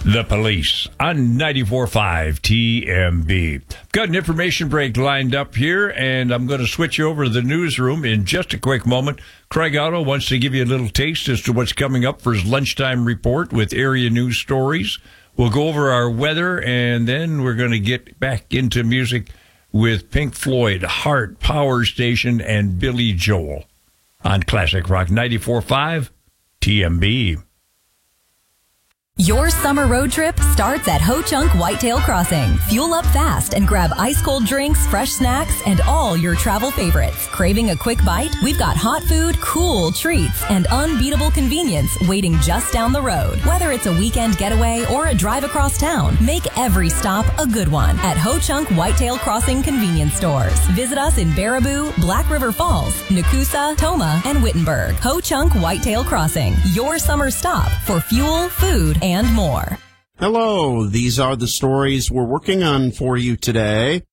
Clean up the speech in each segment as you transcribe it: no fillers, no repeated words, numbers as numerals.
The Police on 94.5 TMB. Got an information break lined up here, and I'm going to switch you over to the newsroom in just a quick moment. Craig Otto wants to give you a little taste as to what's coming up for his lunchtime report with area news stories. We'll go over our weather, and then we're going to get back into music with Pink Floyd, Heart, Power Station, and Billy Joel on Classic Rock 94.5 TMB. Your summer road trip starts at Ho Chunk Whitetail Crossing. Fuel up fast and grab ice-cold drinks, fresh snacks, and all your travel favorites. Craving a quick bite? We've got hot food, cool treats, and unbeatable convenience waiting just down the road. Whether it's a weekend getaway or a drive across town, make every stop a good one at Ho Chunk Whitetail Crossing convenience stores. Visit us in Baraboo, Black River Falls, Nakusa, Toma, and Wittenberg. Ho Chunk Whitetail Crossing, your summer stop for fuel, food, and more. Hello, these are the stories we're working on for you today.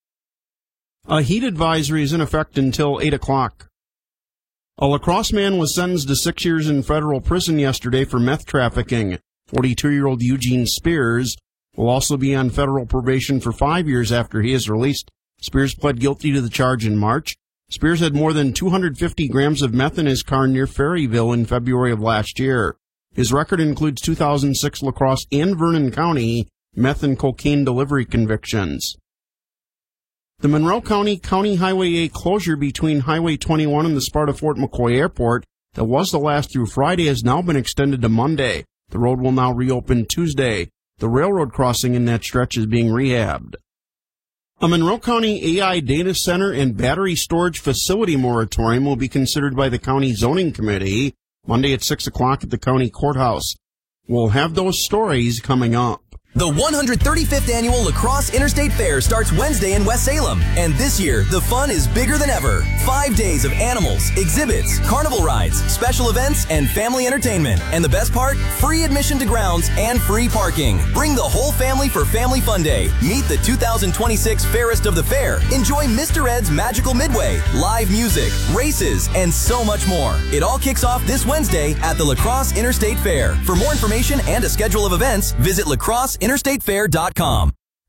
A heat advisory is in effect until 8 o'clock. A La Crosse man was sentenced to 6 years in federal prison yesterday for meth trafficking. 42-year-old Eugene Spears will also be on federal probation for 5 years after he is released. Spears pled guilty to the charge in March. Spears had more than 250 grams of meth in his car near Ferryville in February of last year. His record includes 2006 La Crosse and Vernon County meth and cocaine delivery convictions. The Monroe County Highway A closure between Highway 21 and the Sparta-Fort McCoy Airport that was to last through Friday has now been extended to Monday. The road will now reopen Tuesday. The railroad crossing in that stretch is being rehabbed. A Monroe County AI data center and battery storage facility moratorium will be considered by the county zoning committee Monday at 6 o'clock at the county courthouse. We'll have those stories coming up. The 135th Annual La Crosse Interstate Fair starts Wednesday in West Salem. And this year, the fun is bigger than ever. 5 days of animals, exhibits, carnival rides, special events, and family entertainment. And the best part? Free admission to grounds and free parking. Bring the whole family for Family Fun Day. Meet the 2026 Fairest of the Fair. Enjoy Mr. Ed's Magical Midway, live music, races, and so much more. It all kicks off this Wednesday at the La Crosse Interstate Fair. For more information and a schedule of events, visit lacrosseinterstatefair.com.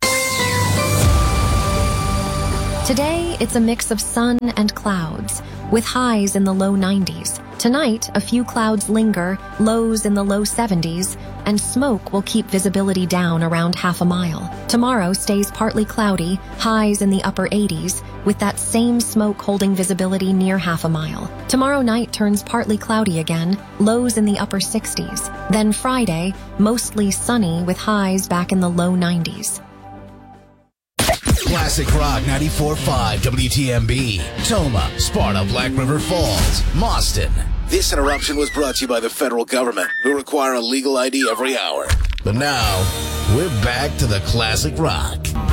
Today, it's a mix of sun and clouds, with highs in the low 90s. Tonight, a few clouds linger, lows in the low 70s, and smoke will keep visibility down around half a mile. Tomorrow stays partly cloudy, highs in the upper 80s, with that same smoke holding visibility near half a mile. Tomorrow night turns partly cloudy again, lows in the upper 60s. Then Friday, mostly sunny with highs back in the low 90s. Classic Rock 94.5 WTMB. Toma, Sparta, Black River Falls, Mauston. This interruption was brought to you by the federal government, who require a legal ID every hour. But now, we're back to the Classic Rock.